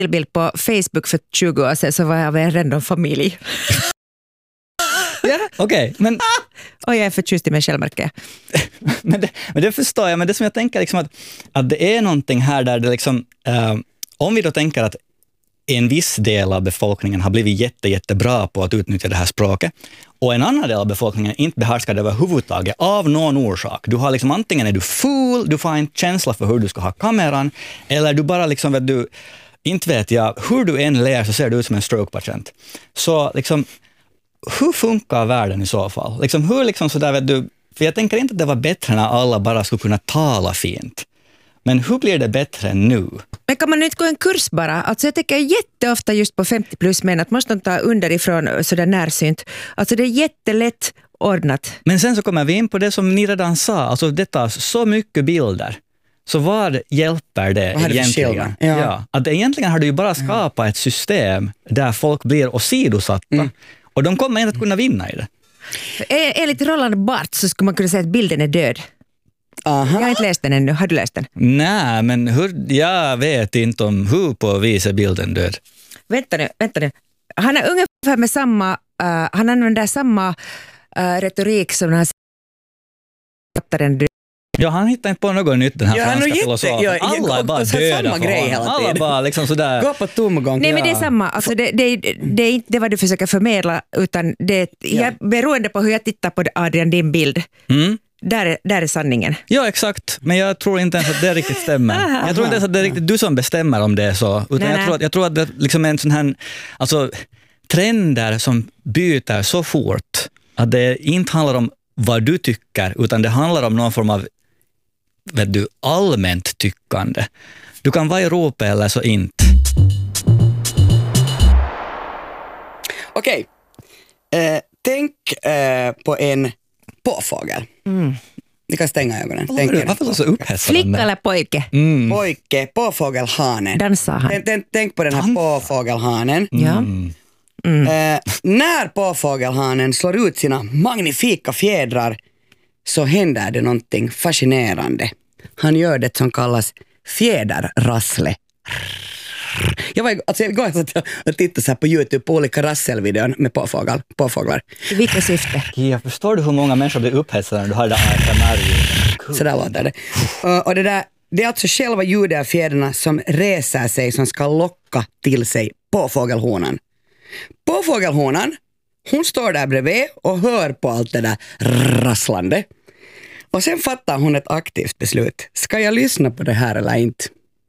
bild på Facebook för 20 år sedan så var jag av en random familj. Ja, okej. Men Och jag är förtjust i mig själv, märker jag. men det förstår jag. Men det som jag tänker liksom att det är någonting här där det liksom, om vi då tänker att en viss del av befolkningen har blivit jättebra på att utnyttja det här språket och en annan del av befolkningen inte behärskar det överhuvudtaget av någon orsak. Du har liksom antingen är du full, du får en känsla för hur du ska ha kameran, eller du bara liksom vet du, inte vet jag, hur du än lär så ser du ut som en stroke-patient. Så liksom, hur funkar världen i så fall? Liksom, hur liksom sådär vet du, för jag tänker inte att det var bättre när alla bara skulle kunna tala fint. Men hur blir det bättre nu? Men kan man inte gå en kurs bara? Alltså jag tänker jätteofta just på 50 plus män att måste de ta underifrån sådär närsynt. Alltså det är jättelätt ordnat. Men sen så kommer vi in på det som ni redan sa. Alltså det tar så mycket bilder. Så vad hjälper det egentligen? Ja. Att egentligen har du ju bara skapat ett system där folk blir åsidosatta. Och de kommer inte att kunna vinna i det. Enligt Roland Barthes så skulle man kunna säga att bilden är död. Aha. Jag har inte läst den ännu. Har du läst den? Nej, men jag vet inte om hur på vis är bilden död. Vänta nu. Han är ungefär med samma, han använder samma retorik som när han säger den död. Ja, han hittar inte på något nytt, den här franska filosofen. Alla är bara döda samma grej hela tiden. Alla bara liksom sådär. Gå på tomgång. Nej, men det är samma. Alltså det är inte det vad du försöker förmedla, utan beroende på hur jag tittar på Adrian, din bild. Där är sanningen. Ja, exakt. Men jag tror inte ens att det riktigt stämmer. Jag tror inte ens att det är riktigt du som bestämmer om det är så. Utan jag tror att det liksom är en sån här, alltså, trender som byter så fort att det inte handlar om vad du tycker, utan det handlar om någon form av allmänt tyckande. Du kan vara i Europa eller så inte. Okej. Tänk på en påfågel. Ni kan stänga ögonen. Varför så upphetsande? Flicka eller pojke? Pojke, påfågelhanen. Dansar han? Tänk på den här påfågelhanen. Ja. När påfågelhanen slår ut sina magnifika fjädrar så händer det någonting fascinerande. Han gör det som kallas fjäderrassle. Jag var igår och tittade så här på YouTube på olika rasselvideon med påfåglar. I vilket syfte? Jag förstår du hur många människor blir upphetsade när du har det där ASMR-ljudet? Så där låter det. Och det är alltså själva ljudet av fjädrarna som reser sig, som ska locka till sig påfågelhonan. Påfågelhonan, hon står där bredvid och hör på allt det där rasslande. Och sen fattar hon ett aktivt beslut. Ska jag lyssna på det här eller inte?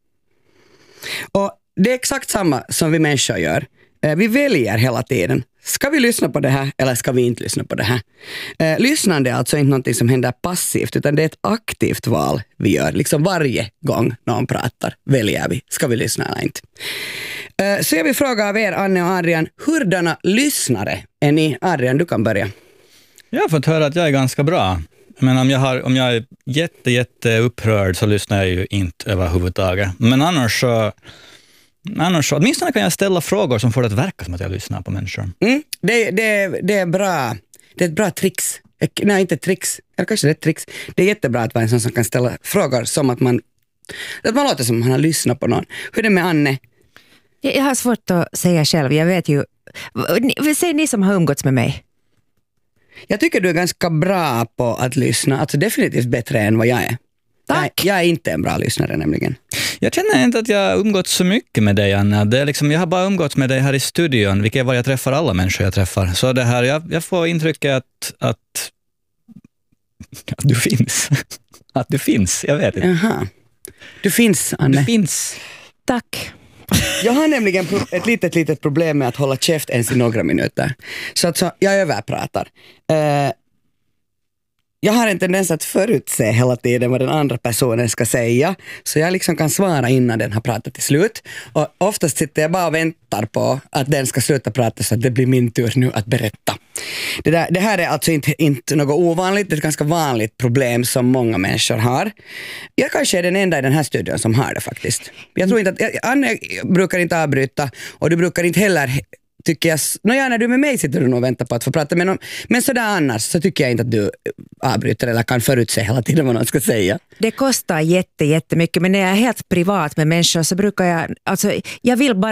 Och det är exakt samma som vi människor gör. Vi väljer hela tiden. Ska vi lyssna på det här eller ska vi inte lyssna på det här? Lyssnande är alltså inte någonting som händer passivt, utan det är ett aktivt val vi gör. Liksom varje gång någon pratar väljer vi. Ska vi lyssna eller inte? Så jag vill fråga av er, Anne och Adrian, hurdana lyssnare är ni? Adrian, du kan börja. Jag har fått höra att jag är ganska bra. Men om jag är jätte upprörd så lyssnar jag ju inte överhuvudtaget. Men annars så åtminstone kan jag ställa frågor som får det att verka som att jag lyssnar på människor. Det är bra. Det är ett bra tricks. Nej, inte tricks. Eller kanske det är ett tricks. Det är jättebra att vara en sån som kan ställa frågor som att man låter som att man har lyssnat på någon. Hur är det med Anne? Jag har svårt att säga själv. Jag vet ju. Säg ni som har umgåtts med mig. Jag tycker du är ganska bra på att lyssna. Alltså definitivt bättre än vad jag är. Tack. Jag är inte en bra lyssnare nämligen. Jag känner inte att jag har umgåtts så mycket med dig, Anna. Det är liksom, jag har bara umgåtts med dig här i studion, vilket var jag träffar alla människor jag träffar. Så det här, jag får intrycket att du finns. Att du finns, jag vet inte. Jaha. Du finns, Anne. Du finns. Tack. Jag har nämligen ett litet problem med att hålla käft ens i några minuter. Så jag överpratar. Jag har en tendens att förutse hela tiden vad den andra personen ska säga. Så jag liksom kan svara innan den har pratat till slut. Och oftast sitter jag bara och väntar på att den ska sluta prata så att det blir min tur nu att berätta. Det här är alltså inte något ovanligt. Det är ett ganska vanligt problem som många människor har. Jag kanske är den enda i den här studion som har det faktiskt. Jag tror inte att Anne brukar inte avbryta och du brukar inte heller tycker jag, när du är med mig sitter du nog och väntar på att få prata, men sådär annars så tycker jag inte att du avbryter eller kan förutse hela tiden vad någon ska säga. Det kostar jättemycket, men när jag är helt privat med människor så brukar jag vill bara